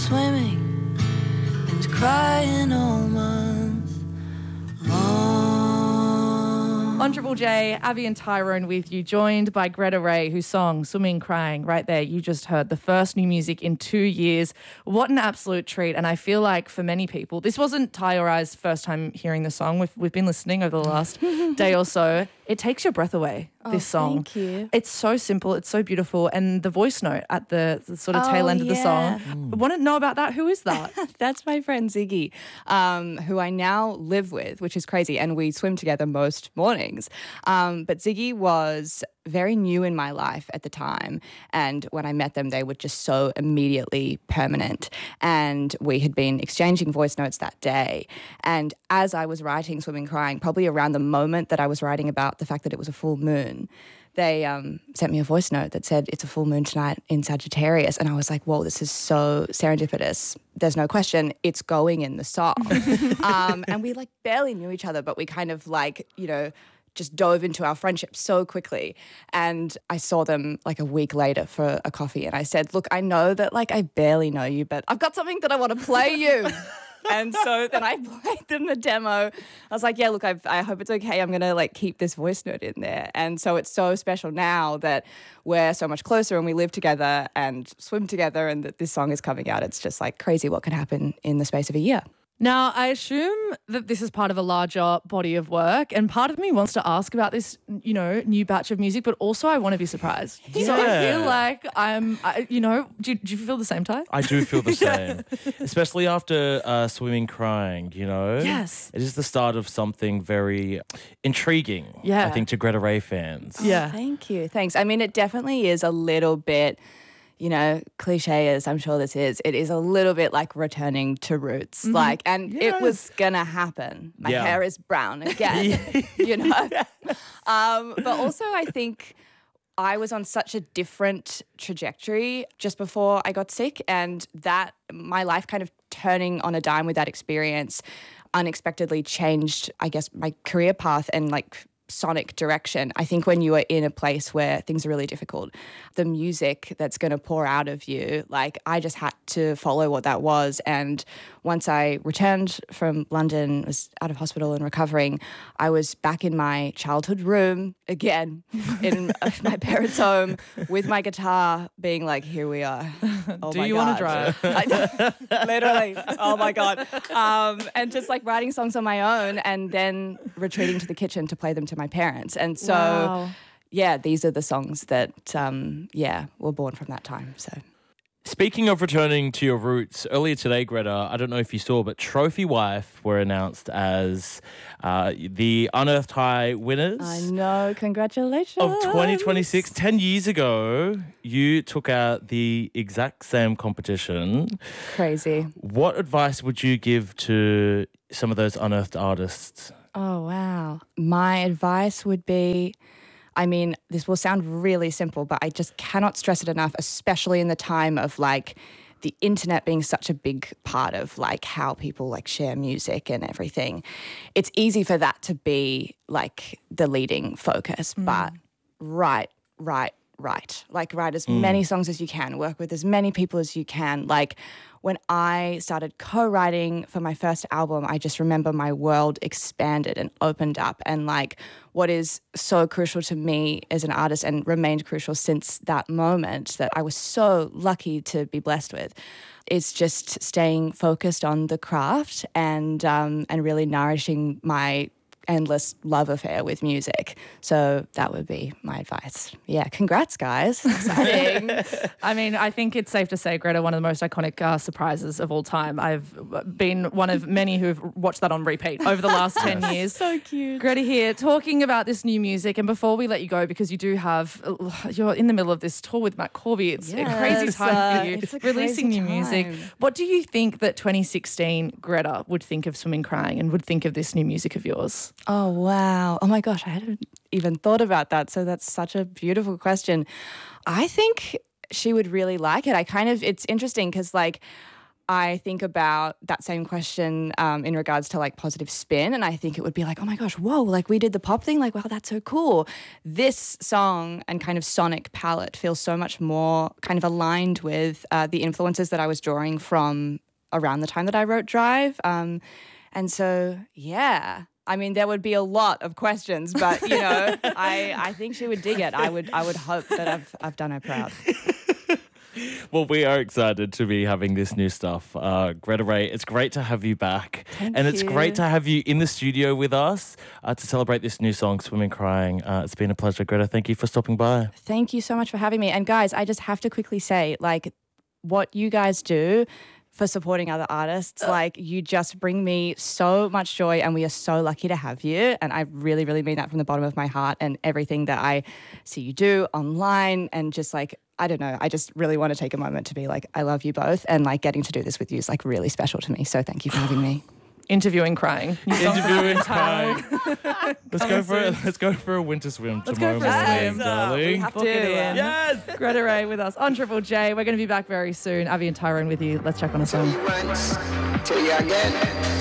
swimming and crying all month long. On Triple J, Abby and Tyrone with you, joined by Greta Ray, whose song Swimming Crying, right there, you just heard the first new music in 2 years. What an absolute treat. And I feel like for many people, this wasn't Ty or I's first time hearing the song. We've been listening over the last day or so. It takes your breath away, this song. Thank you. It's so simple. It's so beautiful. And the voice note at the sort of tail end of the song. I want to know about that. Who is that? That's my friend Ziggy, who I now live with, which is crazy. And we swim together most mornings. But Ziggy was very new in my life at the time. And when I met them, they were just so immediately permanent. And we had been exchanging voice notes that day. And as I was writing Swimming Crying, probably around the moment that I was writing about the fact that it was a full moon, they sent me a voice note that said, it's a full moon tonight in Sagittarius. And I was like, whoa, this is so serendipitous. There's no question. It's going in the song. And we like barely knew each other, but we kind of like, you know, just dove into our friendship so quickly. And I saw them like a week later for a coffee and I said, look, I know that like I barely know you, but I've got something that I want to play you. And so then I played them the demo. I was like, yeah, look, I hope it's okay. I'm going to like keep this voice note in there. And so it's so special now that we're so much closer and we live together and swim together and that this song is coming out. It's just like crazy what can happen in the space of a year. Now, I assume that this is part of a larger body of work, and part of me wants to ask about this, you know, new batch of music, but also I want to be surprised. Yeah. So I feel like do you feel the same, Ty? I do feel the same, especially after Swimming Crying, you know? Yes. It is the start of something very intriguing, I think, to Greta Ray fans. Yeah. Thank you. Thanks. I mean, it definitely is a little bit, you know, cliche as I'm sure this is, it is a little bit like returning to roots. Like, and it was gonna happen. My hair is brown again, you know. But also I think I was on such a different trajectory just before I got sick, and that my life kind of turning on a dime with that experience unexpectedly changed, I guess, my career path and like sonic direction. I think when you are in a place where things are really difficult, the music that's going to pour out of you, like I just had to follow what that was. And once I returned from London, was out of hospital and recovering, I was back in my childhood room again in my parents' home with my guitar being like, here we are. Oh Do you want to drive? Literally. Oh my God. And just like writing songs on my own and then retreating to the kitchen to play them to my parents. And so, these are the songs that, were born from that time. So. Speaking of returning to your roots, earlier today, Greta, I don't know if you saw, but Trophy Wife were announced as the Unearthed High winners. I know, congratulations. Of 2026. 10 years ago, you took out the exact same competition. Crazy. What advice would you give to some of those unearthed artists? Oh, wow. My advice would be, I mean, this will sound really simple, but I just cannot stress it enough, especially in the time of like the internet being such a big part of like how people like share music and everything. It's easy for that to be like the leading focus, but write. Like write as many songs as you can, work with as many people as you can. Like when I started co-writing for my first album, I just remember my world expanded and opened up. And like what is so crucial to me as an artist and remained crucial since that moment that I was so lucky to be blessed with is just staying focused on the craft and really nourishing my endless love affair with music. So that would be my advice. Yeah, congrats, guys. Exciting. I mean, I think it's safe to say, Greta, one of the most iconic surprises of all time. I've been one of many who have watched that on repeat over the last 10 years. So cute. Greta here, talking about this new music. And before we let you go, because you do have, you're in the middle of this tour with Matt Corby. It's a crazy time for you, it's a releasing crazy new music. time. What do you think that 2016 Greta would think of Swimming Crying and would think of this new music of yours? Oh, wow. Oh, my gosh. I hadn't even thought about that. So that's such a beautiful question. I think she would really like it. It's interesting because, like, I think about that same question in regards to like positive spin, and I think it would be like, oh my gosh, whoa, like we did the pop thing, like wow, that's so cool. This song and kind of sonic palette feels so much more kind of aligned with the influences that I was drawing from around the time that I wrote Drive. And so, yeah. I mean, there would be a lot of questions, but you know, I think she would dig it. I would hope that I've done her proud. Well, we are excited to be having this new stuff. Greta Ray, it's great to have you back. It's great to have you in the studio with us to celebrate this new song, Swimming Crying. It's been a pleasure, Greta. Thank you for stopping by. Thank you so much for having me. And guys, I just have to quickly say, like, what you guys do for supporting other artists, like you just bring me so much joy, and we are so lucky to have you. And I really, really mean that from the bottom of my heart, and everything that I see you do online, and just like, I don't know, I just really want to take a moment to be like, I love you both, and like getting to do this with you is like really special to me. So thank you for having me. Interviewing Crying. Interviewing Crying. Let's go for a winter swim tomorrow morning, darling. We have Book it in. Yes. Greta Ray with us on Triple J. We're going to be back very soon. Abby and Tyrone with you. Let's check on a song. Tell you again.